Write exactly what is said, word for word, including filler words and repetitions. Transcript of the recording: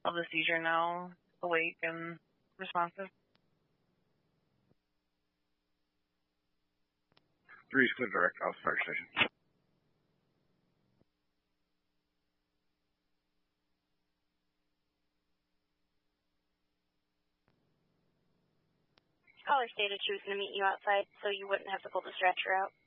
of the seizure now, awake and responsive. Three's clear direct off fire station. Caller stated she was going to meet you outside, so you wouldn't have to pull the stretcher out.